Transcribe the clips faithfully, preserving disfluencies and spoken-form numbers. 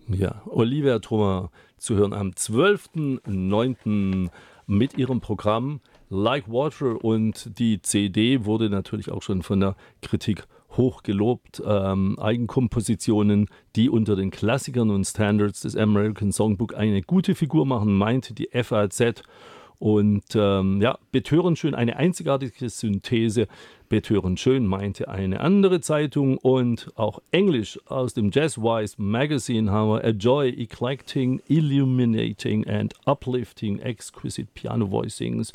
Ja, Olivia Trummer zu hören am zwölften neunten mit ihrem Programm Like Water, und die C D wurde natürlich auch schon von der Kritik hoch gelobt. Ähm, Eigenkompositionen, die unter den Klassikern und Standards des American Songbook eine gute Figur machen, meinte die F A Z. Und ähm, ja, betörend schön, eine einzigartige Synthese. Betörend schön, meinte eine andere Zeitung. Und auch Englisch aus dem Jazzwise Magazine haben wir: A joy, eclectic, illuminating and uplifting, exquisite piano voicings,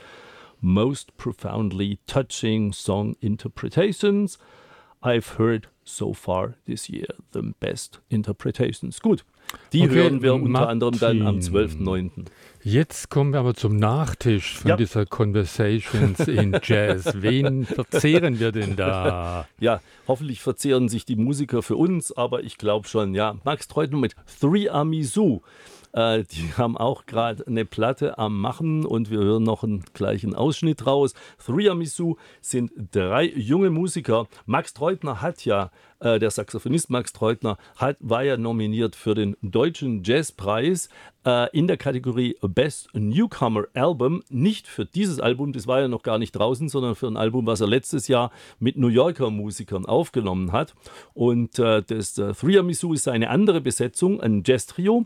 most profoundly touching song interpretations I've heard so far this year. The best interpretations. Gut, die Okay, hören wir unter Martin. anderem dann am zwölften neunten Jetzt kommen wir aber zum Nachtisch von Ja. dieser Conversations in Jazz. Wen verzehren wir denn da? Ja, hoffentlich verzehren sich die Musiker für uns, aber ich glaube schon, ja. Max Treutner mit Three Amisu. Äh, die haben auch gerade eine Platte am Machen und wir hören noch einen gleichen Ausschnitt raus. Three Amisu sind drei junge Musiker. Max Treutner hat ja, äh, der Saxophonist Max Treutner, hat, war ja nominiert für den Deutschen Jazzpreis äh, in der Kategorie Best Newcomer Album. Nicht für dieses Album, das war ja noch gar nicht draußen, sondern für ein Album, was er letztes Jahr mit New Yorker Musikern aufgenommen hat. Und äh, das äh, Three Amisu ist eine andere Besetzung, ein Jazz-Trio.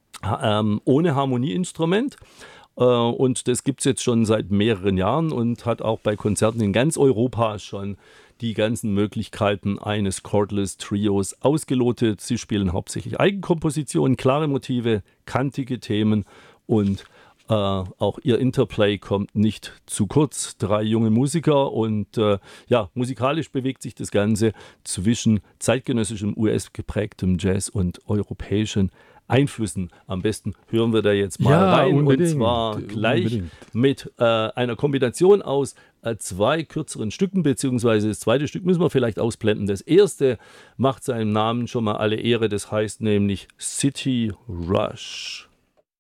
Ähm, ohne Harmonieinstrument. Äh, und das gibt es jetzt schon seit mehreren Jahren und hat auch bei Konzerten in ganz Europa schon die ganzen Möglichkeiten eines Cordless Trios ausgelotet. Sie spielen hauptsächlich Eigenkompositionen, klare Motive, kantige Themen und äh, auch ihr Interplay kommt nicht zu kurz. Drei junge Musiker und äh, ja, musikalisch bewegt sich das Ganze zwischen zeitgenössischem U S-geprägtem Jazz und europäischen Einflüssen. Am besten hören wir da jetzt mal Ja, rein, unbedingt, und zwar gleich unbedingt. mit äh, einer Kombination aus äh, zwei kürzeren Stücken, beziehungsweise das zweite Stück müssen wir vielleicht ausblenden. Das erste macht seinem Namen schon mal alle Ehre, das heißt nämlich City Rush.